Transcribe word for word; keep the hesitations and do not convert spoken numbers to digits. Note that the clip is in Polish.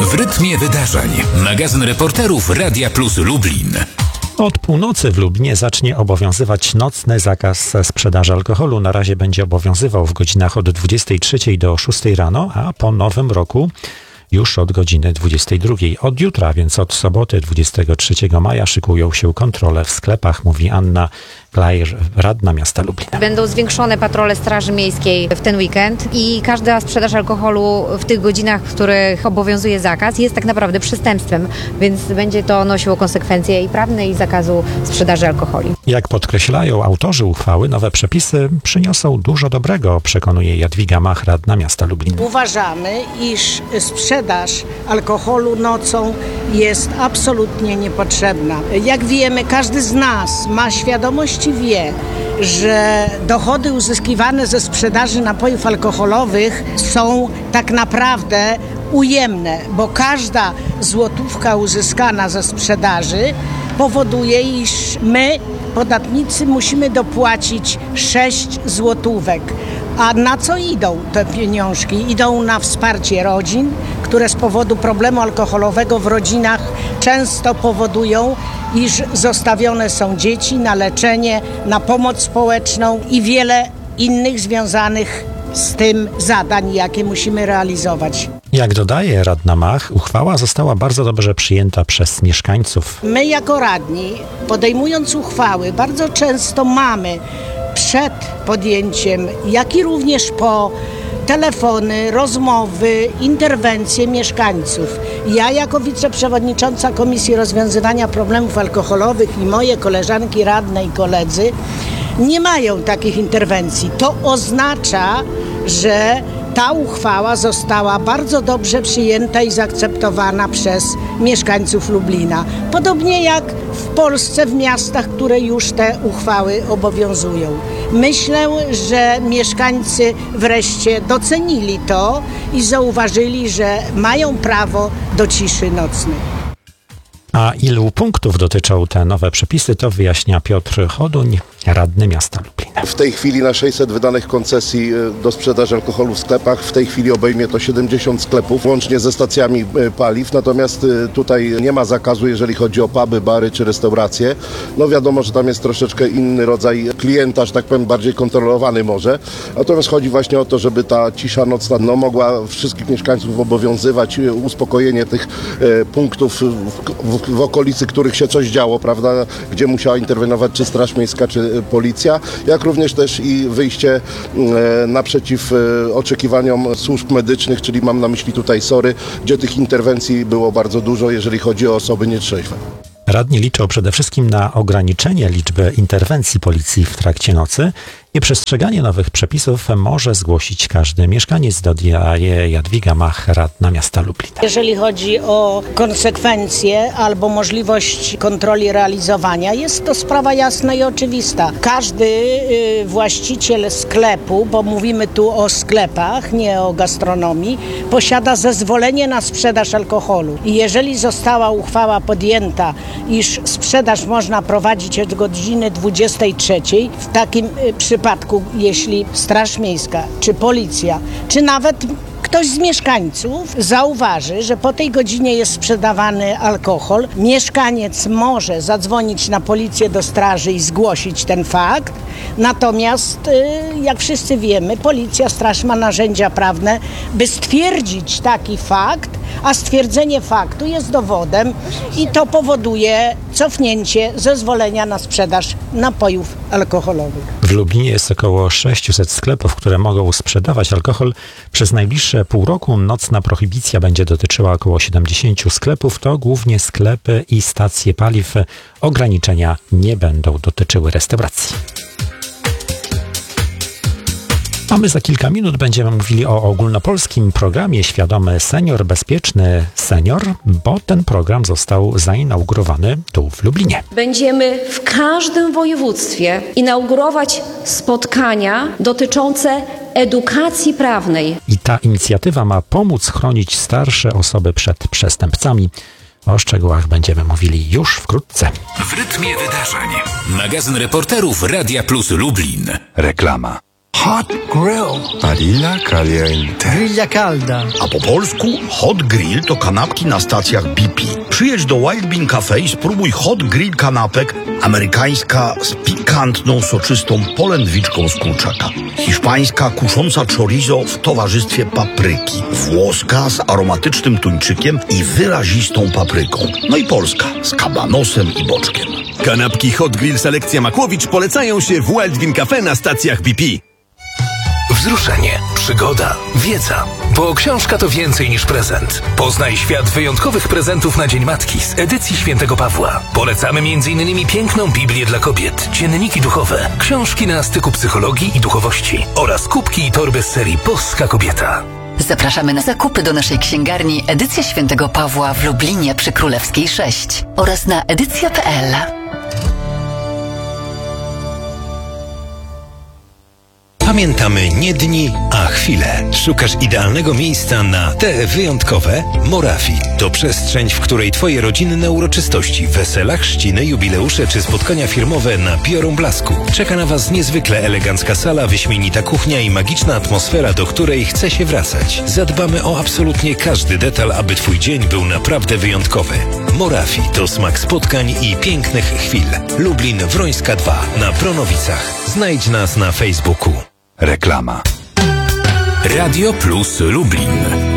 W rytmie wydarzeń. Magazyn reporterów Radia Plus Lublin. Od północy w Lublinie zacznie obowiązywać nocny zakaz sprzedaży alkoholu. Na razie będzie obowiązywał w godzinach od dwudziestej trzeciej do szóstej rano, a po nowym roku już od godziny dwudziestej drugiej. Od jutra, więc od soboty dwudziestego trzeciego maja szykują się kontrole w sklepach, mówi Anna Klajer, radna miasta Lublina. Będą zwiększone patrole Straży Miejskiej w ten weekend i każda sprzedaż alkoholu w tych godzinach, w których obowiązuje zakaz, jest tak naprawdę przestępstwem, więc będzie to nosiło konsekwencje i prawne, i zakazu sprzedaży alkoholi. Jak podkreślają autorzy uchwały, nowe przepisy przyniosą dużo dobrego, przekonuje Jadwiga Mach, radna miasta Lublina. Uważamy, iż sprzedaż alkoholu nocą jest absolutnie niepotrzebna. Jak wiemy, każdy z nas ma świadomość i wie, że dochody uzyskiwane ze sprzedaży napojów alkoholowych są tak naprawdę ujemne, bo każda złotówka uzyskana ze sprzedaży powoduje, iż my, podatnicy, musimy dopłacić sześć złotówek. A na co idą te pieniążki? Idą na wsparcie rodzin, które z powodu problemu alkoholowego w rodzinach często powodują, iż zostawione są dzieci na leczenie, na pomoc społeczną i wiele innych związanych z tym zadań, jakie musimy realizować. Jak dodaje radna Mach, uchwała została bardzo dobrze przyjęta przez mieszkańców. My jako radni, podejmując uchwały, bardzo często mamy przed podjęciem, jak i również po telefony, rozmowy, interwencje mieszkańców. Ja jako wiceprzewodnicząca Komisji Rozwiązywania Problemów Alkoholowych i moje koleżanki radne i koledzy nie mają takich interwencji. To oznacza, że ta uchwała została bardzo dobrze przyjęta i zaakceptowana przez mieszkańców Lublina. Podobnie jak w Polsce, w miastach, które już te uchwały obowiązują. Myślę, że mieszkańcy wreszcie docenili to i zauważyli, że mają prawo do ciszy nocnej. A ilu punktów dotyczą te nowe przepisy, to wyjaśnia Piotr Choduń, radny miasta Lublina. W tej chwili na sześćset wydanych koncesji do sprzedaży alkoholu w sklepach, w tej chwili obejmie to siedemdziesiąt sklepów, łącznie ze stacjami paliw, natomiast tutaj nie ma zakazu, jeżeli chodzi o puby, bary czy restauracje. No wiadomo, że tam jest troszeczkę inny rodzaj klienta, że tak powiem, bardziej kontrolowany może. Natomiast chodzi właśnie o to, żeby ta cisza nocna no, mogła wszystkich mieszkańców obowiązywać, uspokojenie tych e, punktów w, w, w okolicy, których się coś działo, prawda, gdzie musiała interweniować czy Straż Miejska, czy policja, jak również też i wyjście e, naprzeciw e, oczekiwaniom służb medycznych, czyli mam na myśli tutaj SOR-y, gdzie tych interwencji było bardzo dużo, jeżeli chodzi o osoby nietrzeźwe. Radni liczą przede wszystkim na ograniczenie liczby interwencji policji w trakcie nocy. Nieprzestrzeganie nowych przepisów może zgłosić każdy mieszkaniec, dodaje Jadwiga Mach, radna miasta Lublina. Jeżeli chodzi o konsekwencje albo możliwość kontroli realizowania, jest to sprawa jasna i oczywista. Każdy y, właściciel sklepu, bo mówimy tu o sklepach, nie o gastronomii, posiada zezwolenie na sprzedaż alkoholu. I jeżeli została uchwała podjęta, iż sprzedaż można prowadzić od godziny dwudziestej trzeciej, w takim y, przypadku przypadku, jeśli Straż Miejska, czy policja, czy nawet ktoś z mieszkańców zauważy, że po tej godzinie jest sprzedawany alkohol, mieszkaniec może zadzwonić na policję, do straży i zgłosić ten fakt. Natomiast, jak wszyscy wiemy, policja, straż ma narzędzia prawne, by stwierdzić taki fakt, a stwierdzenie faktu jest dowodem i to powoduje cofnięcie zezwolenia na sprzedaż napojów alkoholowych. W Lublinie jest około sześćset sklepów, które mogą sprzedawać alkohol. Przez najbliższe pół roku nocna prohibicja będzie dotyczyła około siedemdziesięciu sklepów. To głównie sklepy i stacje paliw. Ograniczenia nie będą dotyczyły restauracji. A my za kilka minut będziemy mówili o ogólnopolskim programie Świadomy Senior, Bezpieczny Senior, bo ten program został zainaugurowany tu w Lublinie. Będziemy w każdym województwie inaugurować spotkania dotyczące edukacji prawnej. I ta inicjatywa ma pomóc chronić starsze osoby przed przestępcami. O szczegółach będziemy mówili już wkrótce. W rytmie wydarzeń. Magazyn reporterów Radia Plus Lublin. Reklama. Hot grill. Barilla caliente. Grilla calda. A po polsku hot grill to kanapki na stacjach B P. Przyjedź do Wild Bean Cafe i spróbuj hot grill kanapek, amerykańska z pikantną, soczystą polędwiczką z kurczaka, hiszpańska kusząca chorizo w towarzystwie papryki, włoska z aromatycznym tuńczykiem i wyrazistą papryką, no i polska z kabanosem i boczkiem. Kanapki Hot Grill Selekcja Makłowicz polecają się w Wild Bean Cafe na stacjach B P. Wzruszenie, przygoda, wiedza. Bo książka to więcej niż prezent. Poznaj świat wyjątkowych prezentów na Dzień Matki z edycji Świętego Pawła. Polecamy między innymi piękną Biblię dla kobiet, dzienniki duchowe, książki na styku psychologii i duchowości oraz kubki i torby z serii Boska Kobieta. Zapraszamy na zakupy do naszej księgarni Edycja Świętego Pawła w Lublinie przy Królewskiej sześć oraz na edycja kropka p l. Pamiętamy nie dni, a chwile. Szukasz idealnego miejsca na te wyjątkowe? Morafi to przestrzeń, w której Twoje rodzinne uroczystości, wesela, chrzciny, jubileusze czy spotkania firmowe nabiorą blasku. Czeka na Was niezwykle elegancka sala, wyśmienita kuchnia i magiczna atmosfera, do której chce się wracać. Zadbamy o absolutnie każdy detal, aby Twój dzień był naprawdę wyjątkowy. Morafi to smak spotkań i pięknych chwil. Lublin, Wrońska dwa na Bronowicach. Znajdź nas na Facebooku. Reklama. Radio Plus Lublin.